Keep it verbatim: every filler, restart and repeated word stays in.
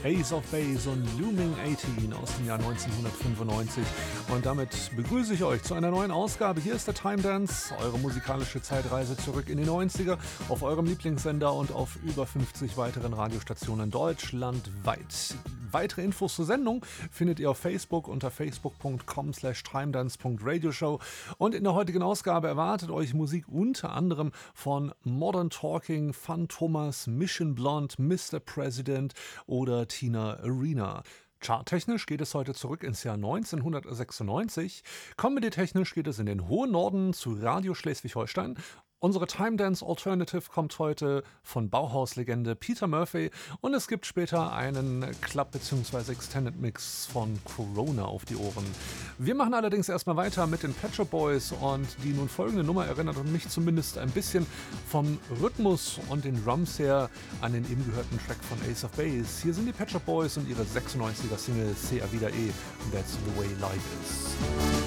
Ace of Base und Looming achtzehn aus dem Jahr neunzehnhundertfünfundneunzig. Und damit begrüße ich euch zu einer neuen Ausgabe. Hier ist der Time Dance, eure musikalische Zeitreise zurück in die neunziger auf eurem Lieblingssender und auf über fünfzig weiteren Radiostationen deutschlandweit. Weitere Infos zur Sendung findet ihr auf Facebook unter facebook punkt com slash timedance punkt radioshow. Und in der heutigen Ausgabe erwartet euch Musik unter anderem von Modern Talking, Fun Thomas, Mission Blonde, Mister President oder Tina Arena. Charttechnisch geht es heute zurück ins Jahr neunzehnhundertsechsundneunzig. Comedy-technisch geht es in den hohen Norden zu Radio Schleswig-Holstein. Unsere Time Dance Alternative kommt heute von Bauhaus-Legende Peter Murphy und es gibt später einen Club- bzw. Extended Mix von Corona auf die Ohren. Wir machen allerdings erstmal weiter mit den Pet Shop Boys und die nun folgende Nummer erinnert mich zumindest ein bisschen vom Rhythmus und den Drums her an den eben gehörten Track von Ace of Base. Hier sind die Pet Shop Boys und ihre sechsundneunziger Single Se Vida E, That's the Way Life Is.